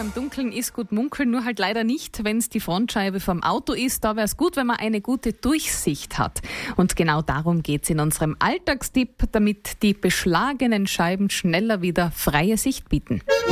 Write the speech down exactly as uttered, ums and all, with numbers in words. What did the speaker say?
im Dunkeln ist gut munkeln, nur halt leider nicht, wenn es die Frontscheibe vom Auto ist. Da wäre es gut, wenn man eine gute Durchsicht hat. Und genau darum geht es in unserem Alltagstipp, damit die beschlagenen Scheiben schneller wieder freie Sicht bieten.